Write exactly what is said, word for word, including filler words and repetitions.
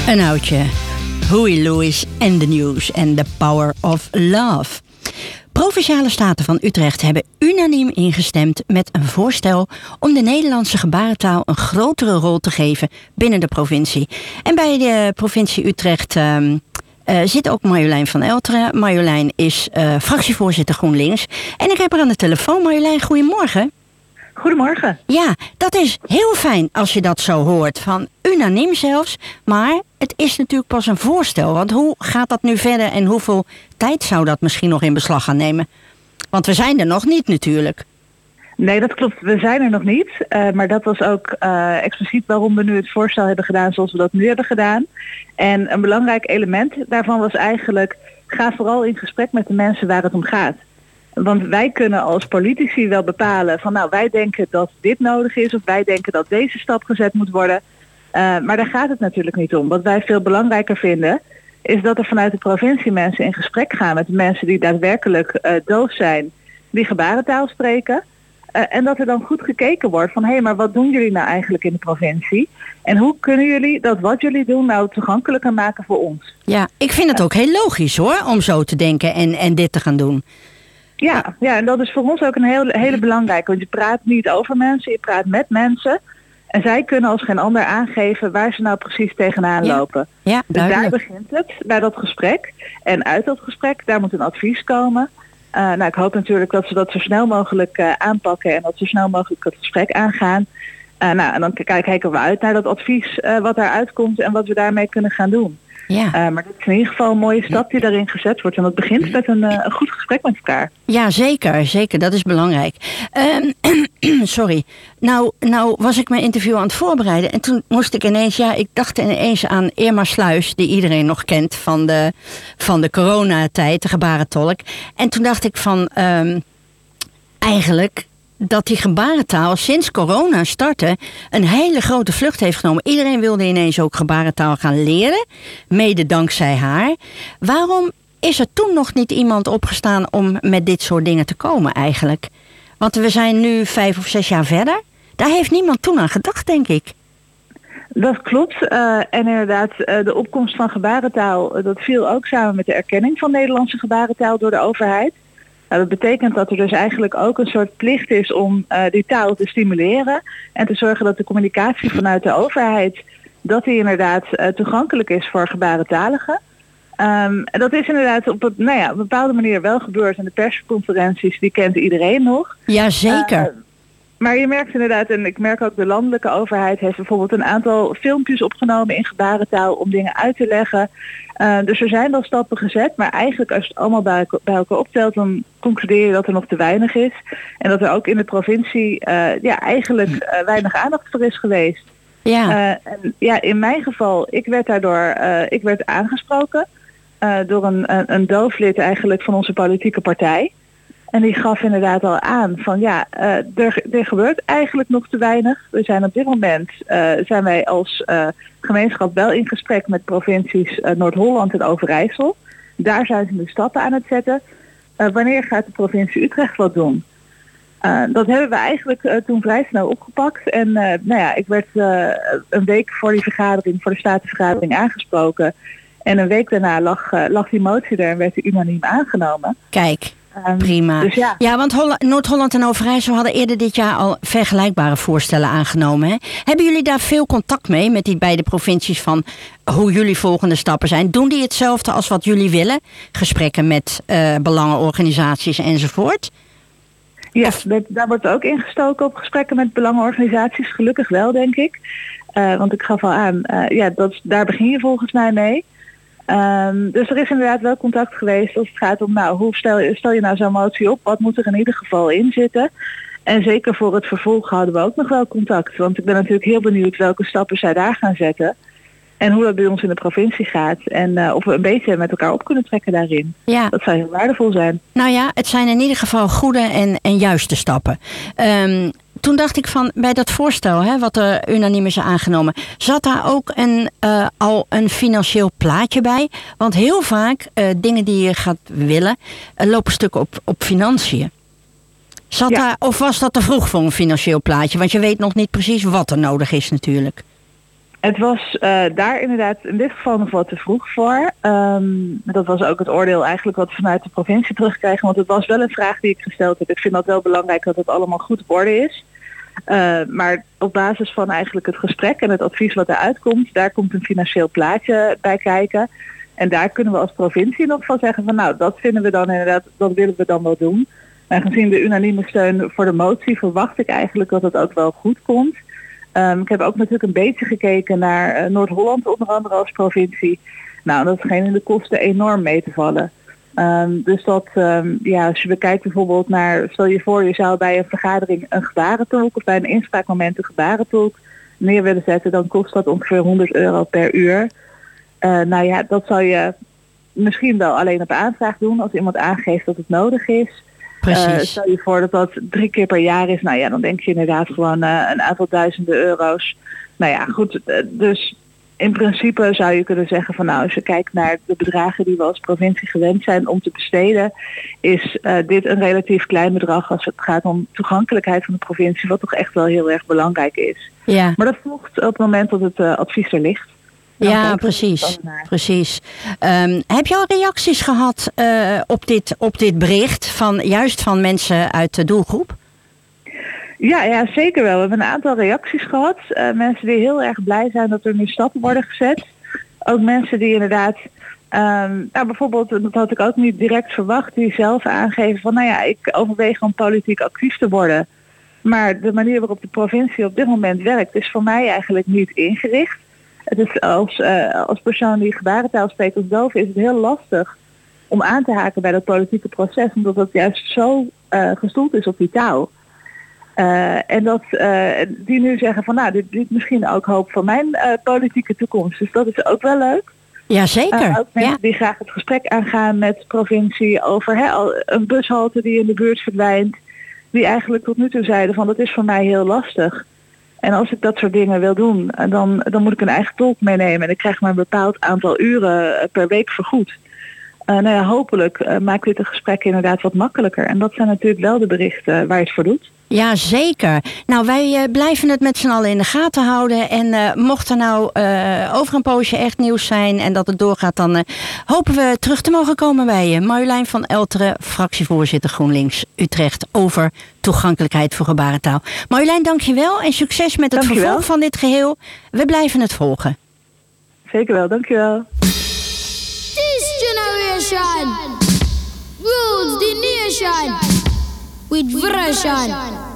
Een oudje. Huey Lewis en The News en The Power of Love. Provinciale staten van Utrecht hebben unaniem ingestemd met een voorstel om de Nederlandse gebarentaal een grotere rol te geven binnen de provincie. En bij de provincie Utrecht uh, uh, zit ook Marjolein van Elteren. Marjolein is uh, fractievoorzitter GroenLinks. En ik heb haar aan de telefoon. Marjolein, goedemorgen. Goedemorgen. Ja, dat is heel fijn als je dat zo hoort. Van unaniem zelfs. Maar het is natuurlijk pas een voorstel. Want hoe gaat dat nu verder en hoeveel tijd zou dat misschien nog in beslag gaan nemen? Want we zijn er nog niet natuurlijk. Nee, dat klopt. We zijn er nog niet. Uh, maar dat was ook uh, expliciet waarom we nu het voorstel hebben gedaan zoals we dat nu hebben gedaan. En een belangrijk element daarvan was eigenlijk, ga vooral in gesprek met de mensen waar het om gaat. Want wij kunnen als politici wel bepalen van nou wij denken dat dit nodig is of wij denken dat deze stap gezet moet worden. Uh, maar daar gaat het natuurlijk niet om. Wat wij veel belangrijker vinden is dat er vanuit de provincie mensen in gesprek gaan met de mensen die daadwerkelijk uh, doof zijn, die gebarentaal spreken. Uh, en dat er dan goed gekeken wordt van hé, hey, maar wat doen jullie nou eigenlijk in de provincie? En hoe kunnen jullie dat wat jullie doen nou toegankelijker maken voor ons? Ja, ik vind het ook heel logisch hoor, om zo te denken en, en dit te gaan doen. Ja, ja, en dat is voor ons ook een heel, hele belangrijke. Want je praat niet over mensen, je praat met mensen. En zij kunnen als geen ander aangeven waar ze nou precies tegenaan ja. lopen. Ja, dus daar begint het, bij dat gesprek. En uit dat gesprek, daar moet een advies komen. Uh, nou, ik hoop natuurlijk dat ze dat zo snel mogelijk uh, aanpakken en dat zo snel mogelijk het gesprek aangaan. Uh, nou, en dan kijken we uit naar dat advies uh, wat daaruit komt en wat we daarmee kunnen gaan doen. Ja. Uh, maar dit is in ieder geval een mooie stap die daarin gezet wordt. En dat begint met een, uh, een goed gesprek met elkaar. Ja, zeker. Zeker. Dat is belangrijk. Uh, sorry. Nou, nou was ik mijn interview aan het voorbereiden. En toen moest ik ineens... Ja, ik dacht ineens aan Irma Sluis, die iedereen nog kent van de, van de coronatijd, de gebarentolk. En toen dacht ik van... Um, eigenlijk... dat die gebarentaal sinds corona startte een hele grote vlucht heeft genomen. Iedereen wilde ineens ook gebarentaal gaan leren, mede dankzij haar. Waarom is er toen nog niet iemand opgestaan om met dit soort dingen te komen eigenlijk? Want we zijn nu vijf of zes jaar verder. Daar heeft niemand toen aan gedacht, denk ik. Dat klopt. Uh, en inderdaad, uh, de opkomst van gebarentaal, uh, dat viel ook samen met de erkenning van Nederlandse gebarentaal door de overheid. Nou, dat betekent dat er dus eigenlijk ook een soort plicht is om uh, die taal te stimuleren en te zorgen dat de communicatie vanuit de overheid, dat die inderdaad uh, toegankelijk is voor gebarentaligen. Um, en dat is inderdaad op een, nou ja, op een bepaalde manier wel gebeurd in de persconferenties, die kent iedereen nog. Jazeker. Uh, maar je merkt inderdaad, en ik merk ook de landelijke overheid heeft bijvoorbeeld een aantal filmpjes opgenomen in gebarentaal om dingen uit te leggen. Uh, dus er zijn wel stappen gezet, maar eigenlijk als je het allemaal bij, bij elkaar optelt, dan concludeer je dat er nog te weinig is. En dat er ook in de provincie uh, ja, eigenlijk uh, weinig aandacht voor is geweest. Ja. Uh, en ja, in mijn geval, ik werd daardoor uh, ik werd aangesproken uh, door een, een, een dooflid eigenlijk van onze politieke partij. En die gaf inderdaad al aan van ja, uh, er, er gebeurt eigenlijk nog te weinig. We zijn op dit moment, uh, zijn wij als uh, gemeenschap wel in gesprek met provincies uh, Noord-Holland en Overijssel. Daar zijn ze nu stappen aan het zetten. Uh, wanneer gaat de provincie Utrecht wat doen? Uh, dat hebben we eigenlijk uh, toen vrij snel opgepakt. En uh, nou ja, ik werd uh, een week voor die vergadering, voor de statenvergadering aangesproken. En een week daarna lag, uh, lag die motie er en werd die unaniem aangenomen. Kijk. Um, Prima. Dus ja. ja, want Holl- Noord-Holland en Overijssel hadden eerder dit jaar al vergelijkbare voorstellen aangenomen. Hè? Hebben jullie daar veel contact mee met die beide provincies van hoe jullie volgende stappen zijn? Doen die hetzelfde als wat jullie willen? Gesprekken met uh, belangenorganisaties enzovoort? Ja, of... dat, daar wordt ook ingestoken op gesprekken met belangenorganisaties. Gelukkig wel, denk ik. Uh, want ik gaf al aan, uh, ja, dat, daar begin je volgens mij mee. Um, dus er is inderdaad wel contact geweest als het gaat om, nou, hoe stel je, stel je nou zo'n motie op? Wat moet er in ieder geval in zitten? En zeker voor het vervolg hadden we ook nog wel contact. Want ik ben natuurlijk heel benieuwd welke stappen zij daar gaan zetten. En hoe dat bij ons in de provincie gaat. En uh, of we een beetje met elkaar op kunnen trekken daarin. Ja. Dat zou heel waardevol zijn. Nou ja, het zijn in ieder geval goede en, en juiste stappen. Um, Toen dacht ik van, bij dat voorstel, hè, wat er unaniem is aangenomen, zat daar ook een, uh, al een financieel plaatje bij? Want heel vaak, uh, dingen die je gaat willen, uh, lopen stukken op, op financiën. Zat Ja. daar, of was dat te vroeg voor een financieel plaatje? Want je weet nog niet precies wat er nodig is natuurlijk. Het was uh, daar inderdaad in dit geval nog wat te vroeg voor. Um, dat was ook het oordeel eigenlijk wat we vanuit de provincie terugkregen. Want het was wel een vraag die ik gesteld heb. Ik vind dat wel belangrijk dat het allemaal goed op orde is. Uh, maar op basis van eigenlijk het gesprek en het advies wat eruit komt, daar komt een financieel plaatje bij kijken. En daar kunnen we als provincie nog van zeggen van nou, dat vinden we dan inderdaad, dat willen we dan wel doen. En gezien de unanieme steun voor de motie verwacht ik eigenlijk dat het ook wel goed komt. Um, ik heb ook natuurlijk een beetje gekeken naar uh, Noord-Holland onder andere als provincie. Nou, dat schenen de kosten enorm mee te vallen. Um, dus dat, um, ja, als je bekijkt bijvoorbeeld naar, stel je voor je zou bij een vergadering een gebarentolk of bij een inspraakmoment een gebarentolk neer willen zetten, dan kost dat ongeveer honderd euro per uur. Uh, nou ja, dat zou je misschien wel alleen op aanvraag doen als iemand aangeeft dat het nodig is. Precies. Uh, stel je voor dat dat drie keer per jaar is. Nou ja, dan denk je inderdaad gewoon uh, een aantal duizenden euro's. Nou ja, goed. Uh, dus in principe zou je kunnen zeggen van nou, als je kijkt naar de bedragen die we als provincie gewend zijn om te besteden, is uh, dit een relatief klein bedrag als het gaat om toegankelijkheid van de provincie, wat toch echt wel heel erg belangrijk is. Ja. Maar dat volgt op het moment dat het uh, advies er ligt. Ja, precies. precies. Um, heb je al reacties gehad uh, op, dit, op dit bericht, van, juist van mensen uit de doelgroep? Ja, ja, zeker wel. We hebben een aantal reacties gehad. Uh, mensen die heel erg blij zijn dat er nu stappen worden gezet. Ook mensen die inderdaad, um, nou bijvoorbeeld, dat had ik ook niet direct verwacht, die zelf aangeven van nou ja, ik overweeg om politiek actief te worden. Maar de manier waarop de provincie op dit moment werkt is voor mij eigenlijk niet ingericht. Het is als, uh, als persoon die gebarentaal spreekt als doof is het heel lastig om aan te haken bij dat politieke proces, omdat het juist zo uh, gestoeld is op die taal. Uh, en dat uh, die nu zeggen van nou, dit biedt misschien ook hoop van mijn uh, politieke toekomst. Dus dat is ook wel leuk. Jazeker. Uh, ook mensen ja. die graag het gesprek aangaan met de provincie over hè, een bushalte die in de buurt verdwijnt. Die eigenlijk tot nu toe zeiden van dat is voor mij heel lastig. En als ik dat soort dingen wil doen, dan, dan moet ik een eigen tolk meenemen. En ik krijg maar een bepaald aantal uren per week vergoed. Uh, nou ja, hopelijk uh, maakt dit een gesprek inderdaad wat makkelijker. En dat zijn natuurlijk wel de berichten waar je het voor doet. Ja, zeker. Nou, wij uh, blijven het met z'n allen in de gaten houden. En uh, mocht er nou uh, over een poosje echt nieuws zijn en dat het doorgaat, dan uh, hopen we terug te mogen komen bij je. Marjolein van Elteren, fractievoorzitter GroenLinks Utrecht, over toegankelijkheid voor gebarentaal. Marjolein, dank je wel en succes met het Dankjewel. vervolg van dit geheel. We blijven het volgen. Zeker wel, dankjewel. This generation rules the nation with version.